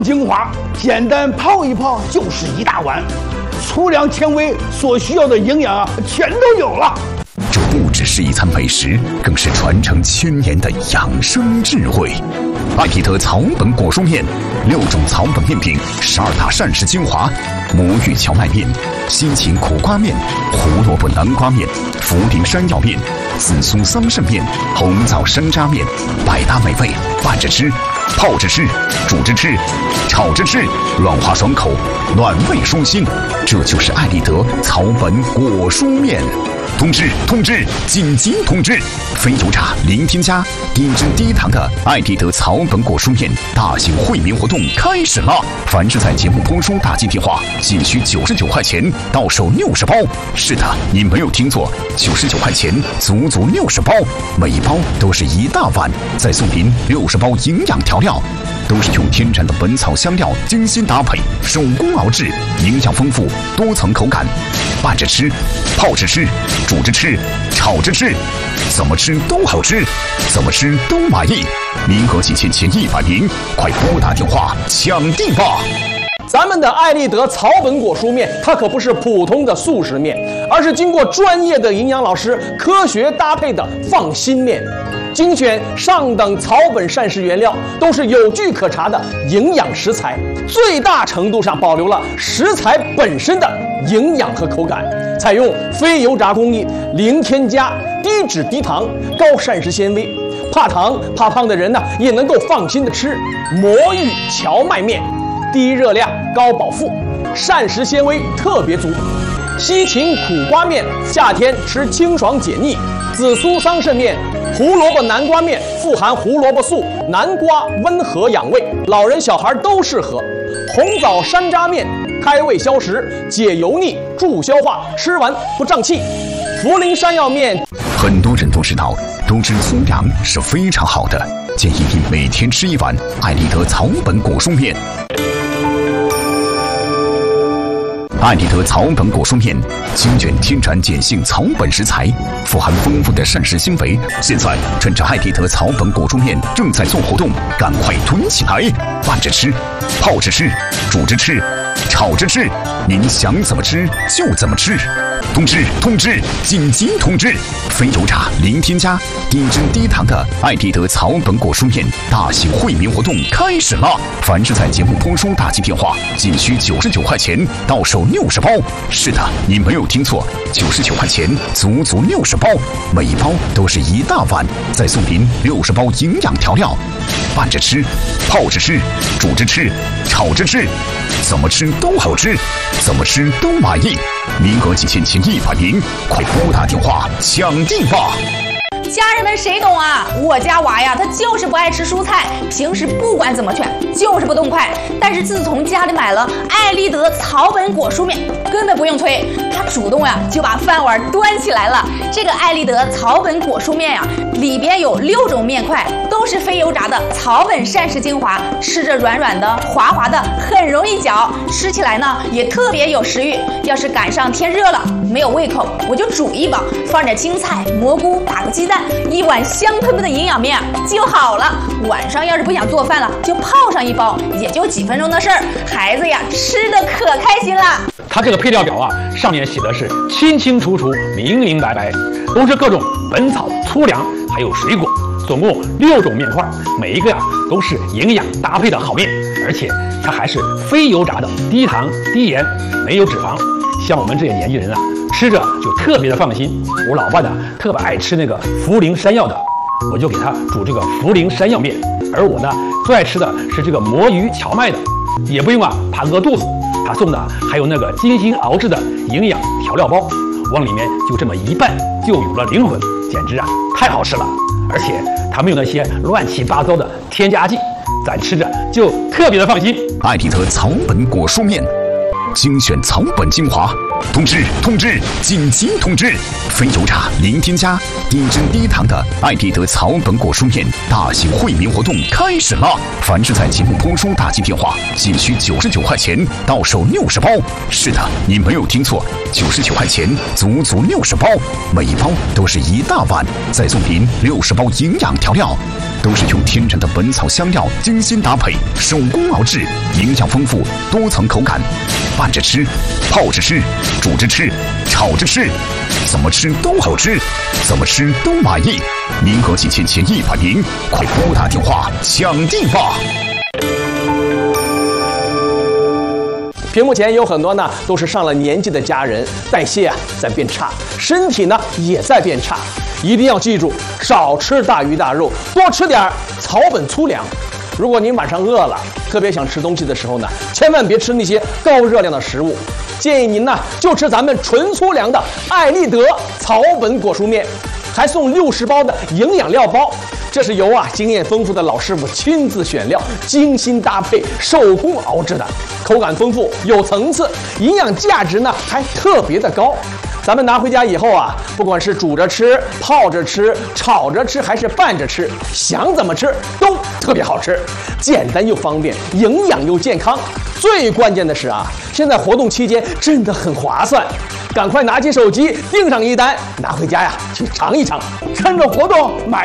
精华，简单泡一泡就是一大碗，粗粮纤维所需要的营养全都有了。 这不只是一餐美食，更是传承千年的养生智慧。艾必得草本果蔬面，6种草本面品，12大膳食精华，魔芋荞麦面、西芹苦瓜面、胡萝卜南瓜面、茯苓山药面、紫苏桑葚面、红枣山楂面，百搭美味，拌着吃，泡着吃，煮着吃，炒着吃，软滑爽口，暖胃舒心。这就是艾必得草本果蔬面。通知！紧急通知！非油炸、零添加、低脂低糖的艾必得草本果蔬面大型惠民活动开始了！凡是在节目播出打进电话，仅需99块钱，到手60包。是的，你没有听错，99块钱，足足60包，每一包都是一大碗，再送您60包营养调料。都是用天然的本草香料精心搭配，手工熬制，营养丰富，多层口感，拌着吃，泡着吃，煮着吃，炒着吃，怎么吃都好吃，怎么吃都满意。名额仅限前100名，快拨打电话抢订吧！ 咱们的艾必得草本果蔬面，它可不是普通的速食面，而是经过专业的营养老师科学搭配的放心面。精选上等草本膳食原料，都是有据可查的营养食材，最大程度上保留了食材本身的营养和口感。采用非油炸工艺，零添加，低脂低糖，高膳食纤维。怕糖怕胖的人呢，也能够放心的吃魔芋荞麦面，低热量高饱腹，膳食纤维特别足。西芹苦瓜面，夏天吃清爽解腻。紫苏桑葚面，胡萝卜南瓜面，富含胡萝卜素，南瓜温和养胃，老人小孩都适合。红枣山楂面，开胃消食，解油腻，助消化，吃完不胀气。茯苓山药面， 很多人都知道粗粮是非常好的，建议你每天吃一碗艾必得草本果蔬面。艾必得草本果蔬面精选天然碱性草本食材，富含丰富的膳食纤维。现在趁着艾必得草本果蔬面正在做活动，赶快囤起来！拌着吃，泡着吃，煮着吃，炒着吃，您想怎么吃就怎么吃。通知！紧急通知！非油炸、零添加、低脂低糖的艾必得草本果蔬面大型惠民活动开始了！凡是在节目播出打进电话，仅需99块钱，到手60包。是的，你没有听错，99块钱，足足60包，每一包都是一大碗，再送您60包营养调料。拌着吃，泡着吃，煮着吃，炒着吃，怎么吃都好吃，怎么吃都满意。名额仅限前100名，快拨打电话抢订吧！ 家人们谁懂啊？我家娃呀，他就是不爱吃蔬菜，平时不管怎么劝，就是不动筷。但是自从家里买了艾必得草本果蔬面，根本不用催，他主动呀就把饭碗端起来了。这个艾必得草本果蔬面呀，里边有6种面块，都是非油炸的草本膳食精华，吃着软软的、滑滑的，很容易嚼，吃起来呢也特别有食欲。要是赶上天热了，没有胃口，我就煮一包，放点青菜、蘑菇，打个鸡蛋，一碗香喷喷的营养面就好了。晚上要是不想做饭了，就泡上一包，也就几分钟的事儿。孩子呀，吃的可开心了。 它这个配料表啊，上面写的是清清楚楚、明明白白，都是各种本草、粗粮还有水果，总共6种面块，每一个呀都是营养搭配的好面，而且它还是非油炸的，低糖、低盐，没有脂肪。像我们这些年轻人啊，吃着就特别的放心。我老伴呢特别爱吃那个茯苓山药的，我就给他煮这个茯苓山药面。而我呢最爱吃的是这个魔芋荞麦的，也不用啊怕饿肚子。他送的还有那个精心熬制的营养调料包，往里面就这么一拌，就有了灵魂，简直啊太好吃了。而且它没有那些乱七八糟的添加剂，咱吃着就特别的放心。 艾必得草本果蔬面精选草本精华，通知！紧急通知！非油炸、零添加、低脂低糖的艾必得草本果蔬面大型惠民活动开始了！凡是在节目播出打进电话，仅需99块钱，到手60包。是的，你没有听错，99块钱，足足60包，每一包都是一大碗，再送您60包营养调料。 都是用天然的本草香料精心搭配，手工熬制，营养丰富，多层口感。拌着吃，泡着吃，煮着吃，炒着吃，怎么吃都好吃，怎么吃都满意。您和几千前100名，快拨打电话抢定吧！ 屏幕前有很多呢，都是上了年纪的家人，代谢在变差，身体呢也在变差。一定要记住，少吃大鱼大肉，多吃点草本粗粮。如果您晚上饿了，特别想吃东西的时候呢，千万别吃那些高热量的食物，建议您呢就吃咱们纯粗粮的艾立德草本果蔬面，还送60包的营养料包。这是由经验丰富的老师傅亲自选料，精心搭配，手工熬制的，口感丰富，有层次，营养价值呢还特别的高。咱们拿回家以后不管是煮着吃、泡着吃、炒着吃，还是拌着吃，想怎么吃都特别好吃，简单又方便，营养又健康。最关键的是现在活动期间真的很划算，赶快拿起手机订上一单，拿回家去尝一尝。 趁着活动买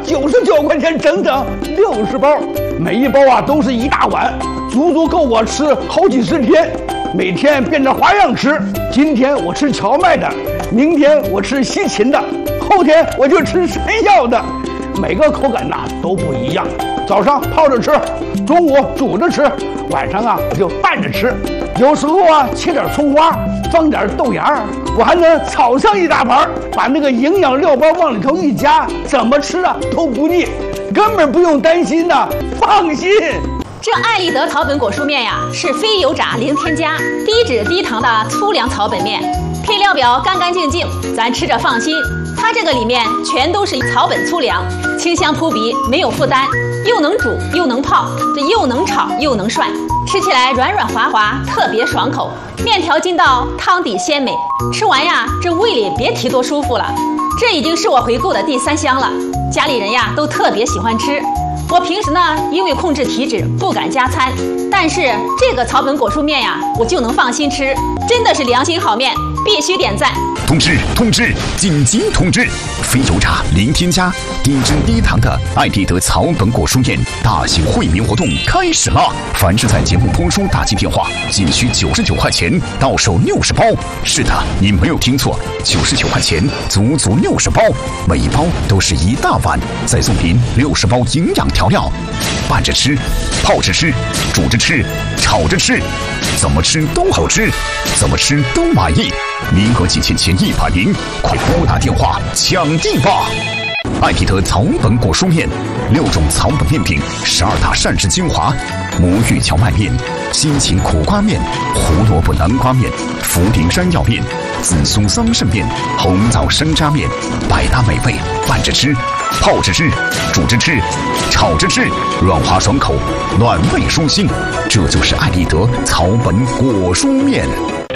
99块钱整整60包，每一包都是一大碗，足足够我吃好几十天。每天变着花样吃，今天我吃荞麦的，明天我吃西芹的，后天我就吃山药的，每个口感都不一样。早上泡着吃，中午煮着吃，晚上我就拌着吃。有时候切点葱花，放点豆芽，我还能炒上一大盘，把那个营养料包往里头一加，怎么吃都不腻，根本不用担心放心。 这艾立德草本果蔬面是非油炸零添加、低脂低糖的粗粮草本面，配料表干干净净，咱吃着放心。它这个里面全都是草本粗粮，清香扑鼻，没有负担，又能煮又能泡，这又能炒又能涮，吃起来软软滑滑，特别爽口。面条筋道，汤底鲜美，吃完这胃里别提多舒服了。这已经是我回购的第3箱了，家里人都特别喜欢吃。我平时呢，因为控制体脂不敢加餐，但是这个草本果蔬面我就能放心吃，真的是良心好面，必须点赞。 通知，紧急通知！非油炸零添加、低脂低糖的艾立德草本果蔬面大型惠民活动开始了！凡是在节目播出打进电话，仅需99块钱，到手60包。是的，你没有听错，99块钱，足足60包，每一包都是一大碗，再送您60包营养调料，拌着吃，泡着吃，煮着吃，炒着吃，怎么吃都好吃，怎么吃都满意。您和几千前100名，快拨打电话抢定吧！艾立德草本果蔬面，6种草本面品，12大膳食精华，魔芋荞麦面、西芹苦瓜面、胡萝卜南瓜面、茯苓山药面、紫苏桑葚面、红枣山楂面，百搭美味，拌着吃，泡着吃，煮着吃，炒着吃，软滑爽口，暖胃舒心。这就是艾立德草本果蔬面。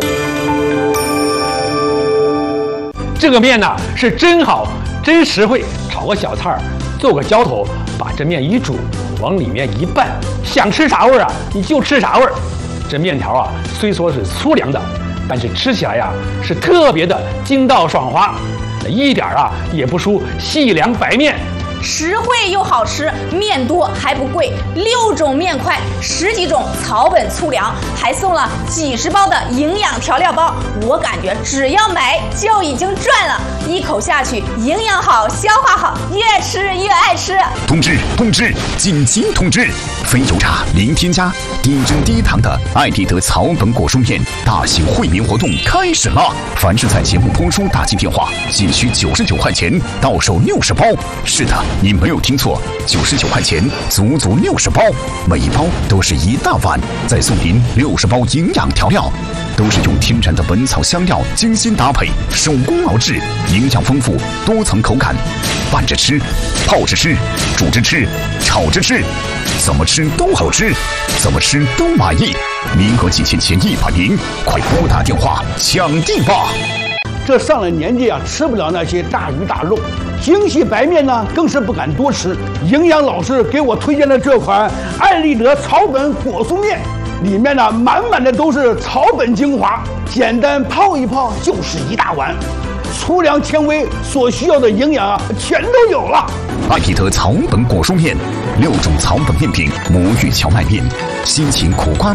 这个面是真好，真实惠，炒个小菜做个浇头，把这面一煮，往里面一拌，想吃啥味你就吃啥味。这面条虽说是粗粮的，但是吃起来是特别的筋道爽滑，一点也不输细粮白面。 实惠又好吃，面多还不贵，6种面块，10几种草本粗粮，还送了几十包的营养调料包。我感觉只要买就已经赚了，一口下去，营养好，消化好，越吃越爱吃。 通知，紧急通知！非油炸零添加、低脂低糖的艾立德草本果蔬面大型惠民活动开始了！凡是在节目播出打进电话，仅需99块钱，到手60包。是的，你没有听错，99块钱，足足60包，每一包都是一大碗，再送您60包营养调料，都是用天然的本草香料精心搭配，手工熬制，营养丰富，多层口感，拌着吃，泡着吃，煮着吃，炒着吃，怎么吃都好吃，怎么吃都满意。您和几千前100名，快拨打电话抢定吧！ 这上了年纪吃不了那些大鱼大肉，精细白面更是不敢多吃。营养老师给我推荐的这款艾立德草本果蔬面，里面满满的都是草本精华，简单泡一泡就是一大碗， 粗粮纤维所需要的营养啊，全都有了。 艾必得草本果蔬面，6种草本面品，母语荞麦面，辛勤苦瓜面。